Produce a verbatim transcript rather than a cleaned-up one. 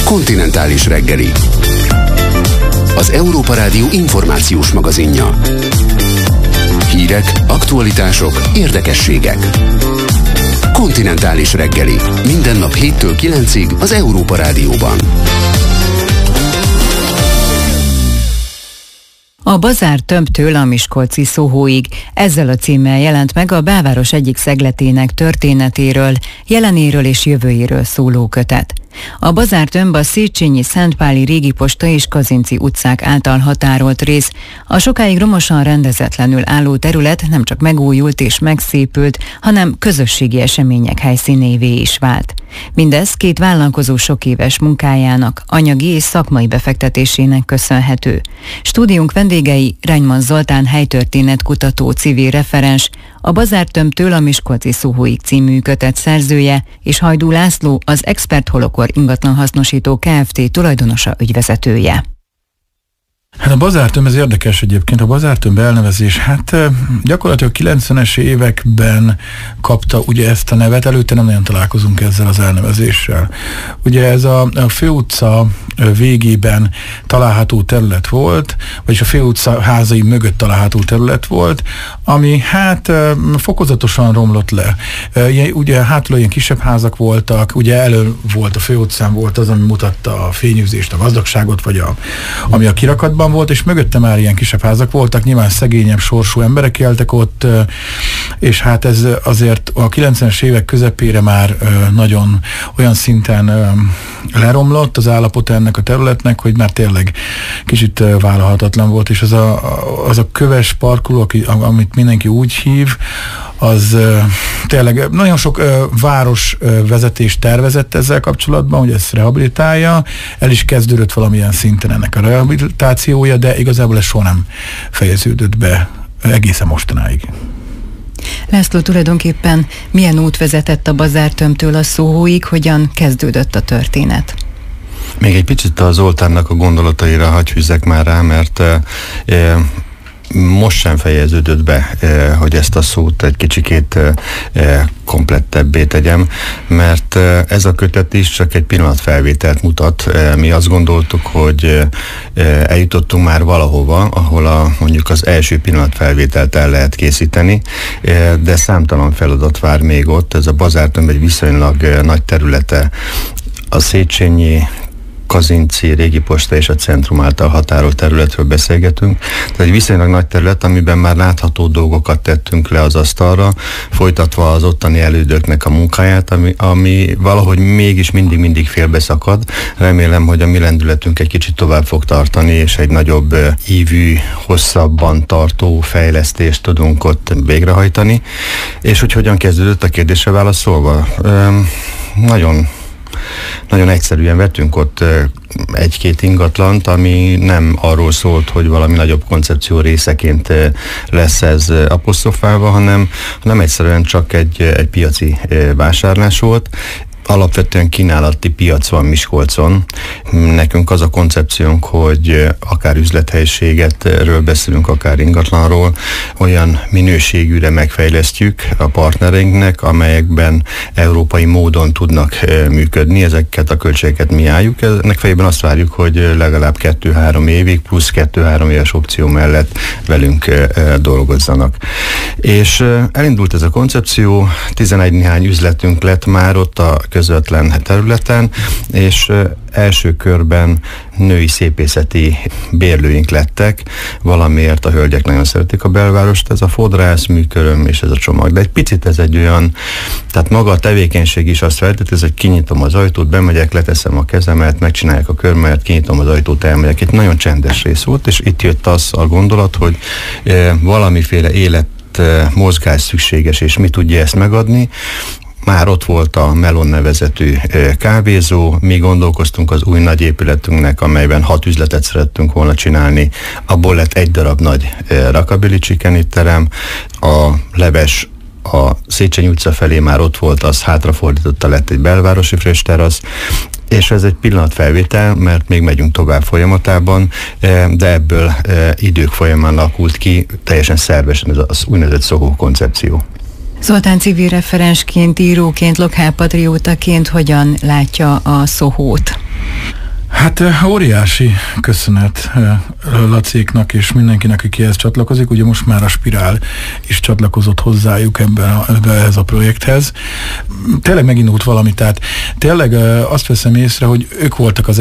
Kontinentális reggeli. Az Európa Rádió információs magazinja. Hírek, aktualitások, érdekességek. Kontinentális reggeli. Minden nap héttől kilencig az Európa Rádióban. A Bazár Tömbtől a miskolci Sohóig. Ezzel a címmel jelent meg a belváros egyik szegletének történetéről, jelenéről és jövőjéről szóló kötet. A Bazár Tömb a Széchenyi, Szentpáli, Régiposta és Kazinczy utcák által határolt rész. A sokáig romosan rendezetlenül álló terület nem csak megújult és megszépült, hanem közösségi események helyszínévé is vált. Mindez két vállalkozó sok éves munkájának, anyagi és szakmai befektetésének köszönhető. Stúdiónk vendégei Reinyman Zoltán helytörténetkutató civil referens, a Bazár Tömbtől a miskolci Sohóig című kötet szerzője, és Hajdú László, az Expert Holokor ingatlanhasznosító Kft. Tulajdonosa, ügyvezetője. Hát a Bazár Tömb, ez érdekes egyébként. A Bazár Tömb elnevezés, hát gyakorlatilag kilencvenes években kapta ugye ezt a nevet, előtte nem nagyon találkozunk ezzel az elnevezéssel. Ugye ez a, a főutca végében található terület volt, vagyis a főutca házai mögött található terület volt, ami hát fokozatosan romlott le. Ugye hátul olyan kisebb házak voltak, ugye elő volt a főutcán volt az, ami mutatta a fényűzést, a gazdagságot, vagy a, ami a kirakatban volt, és mögötte már ilyen kisebb házak voltak, nyilván szegényebb sorsú emberek éltek ott, és hát ez azért a kilencvenes évek közepére már nagyon olyan szinten leromlott az állapot ennek a területnek, hogy már tényleg kicsit vállalhatatlan volt, és az a, az a köves parkoló, amit mindenki úgy hív, az uh, tényleg nagyon sok uh, város uh, vezetés tervezett ezzel kapcsolatban, hogy ezt rehabilitálja, el is kezdődött valamilyen szinten ennek a rehabilitációja, de igazából ez soha nem fejeződött be egészen mostanáig. László, tulajdonképpen milyen út vezetett a Bazár Tömbtől a Sohóig, hogyan kezdődött a történet? Még egy picit a Zoltánnak a gondolataira hagy fűzzek már rá, mert e, most sem fejeződött be, hogy ezt a szót egy kicsikét komplettebbé tegyem, mert ez a kötet is csak egy pillanatfelvételt mutat. Mi azt gondoltuk, hogy eljutottunk már valahova, ahol a, mondjuk az első pillanatfelvételt el lehet készíteni, de számtalan feladat vár még ott. Ez a Bazár Tömb egy viszonylag nagy területe, a Széchenyi, Kazinczy, Régiposta és a centrum által határolt területről beszélgetünk. Tehát egy viszonylag nagy terület, amiben már látható dolgokat tettünk le az asztalra, folytatva az ottani elődöknek a munkáját, ami, ami valahogy mégis mindig-mindig félbeszakad. Remélem, hogy a mi lendületünk egy kicsit tovább fog tartani, és egy nagyobb ívű, hosszabban tartó fejlesztést tudunk ott végrehajtani. És hogy hogyan kezdődött a kérdésre válaszolva? Üm, nagyon Nagyon egyszerűen vettünk ott egy-két ingatlant, ami nem arról szólt, hogy valami nagyobb koncepció részeként lesz ez apostrofálva, hanem, hanem egyszerűen csak egy, egy piaci vásárlás volt. Alapvetően kínálati piac van Miskolcon. Nekünk az a koncepciónk, hogy akár üzlethelyiségetről beszélünk, akár ingatlanról, olyan minőségűre megfejlesztjük a partnereinknek, amelyekben európai módon tudnak működni. Ezeket a költségeket mi álljuk. Ennek fejében azt várjuk, hogy legalább kettő-három évig plusz kettő-három éves opció mellett velünk dolgozzanak. És elindult ez a koncepció, tizenegy néhány üzletünk lett már ott a közvetlen területen, és első körben női szépészeti bérlőink lettek, valamiért a hölgyek nagyon szeretik a belvárost, ez a fodrász, műköröm és ez a csomag. De egy picit ez egy olyan, tehát maga a tevékenység is azt feltételez, hogy kinyitom az ajtót, bemegyek, leteszem a kezemet, megcsinálják a körmet, kinyitom az ajtót, elmegyek. Itt nagyon csendes rész volt, és itt jött az a gondolat, hogy e, valamiféle élet, e, mozgás szükséges, és mi tudja ezt megadni. Már ott volt a Melon nevezetű kávézó, mi gondolkoztunk az új nagy épületünknek, amelyben hat üzletet szerettünk volna csinálni, abból lett egy darab nagy rockabilly chicken étterem, a leves a Széchenyi utca felé már ott volt, az hátrafordította, lett egy belvárosi fresh terasz, és ez egy pillanatfelvétel, mert még megyünk tovább folyamatában, de ebből idők folyamán alakult ki teljesen szervesen ez az úgynevezett Soho koncepció. Zoltán civil referensként, íróként, lokálpatriótaként hogyan látja a Sohót? Hát óriási köszönet Lacéknak és mindenkinek, aki ehhez csatlakozik. Ugye most már a Spirál is csatlakozott hozzájuk ebben a, ebben ehhez a projekthez. Tényleg megindult valami, tehát tényleg azt veszem észre, hogy ők voltak az